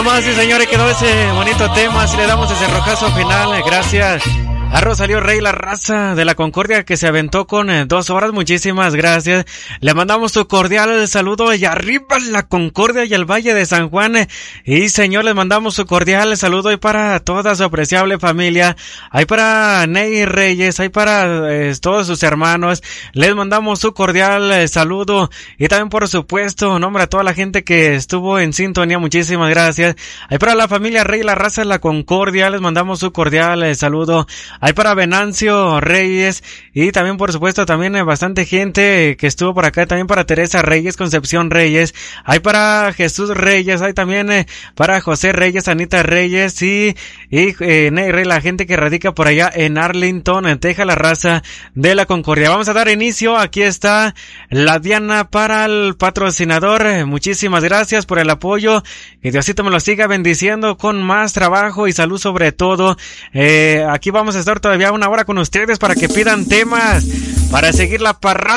Damas y señores, quedó ese bonito tema. Si le damos ese rojazo final, gracias a Rosalío Rey, la raza de la Concordia, que se aventó con 2 horas. Muchísimas gracias. Le mandamos su cordial saludo y arriba la Concordia y el Valle de San Juan. Y señor, les mandamos su cordial saludo y para toda su apreciable familia. Hay para Ney Reyes, hay para todos sus hermanos. Les mandamos su cordial saludo y también, por supuesto, nombre a toda la gente que estuvo en sintonía. Muchísimas gracias. Hay para la familia Rey, la raza de la Concordia. Les mandamos su cordial saludo. Hay para Venancio Reyes y también, por supuesto, también bastante gente que estuvo por acá. También para Teresa Reyes, Concepción Reyes. Hay para Jesús Reyes. Hay también para José Reyes, Anita Reyes y Ney Rey, la gente que radica por allá en Arlington, en Texas, la raza de la Concordia. Vamos a dar inicio. Aquí está la Diana para el patrocinador. Muchísimas gracias por el apoyo. Que Diosito me lo siga bendiciendo con más trabajo y salud sobre todo. Aquí vamos a estar todavía 1 hora con ustedes para que pidan temas para seguir la parranda.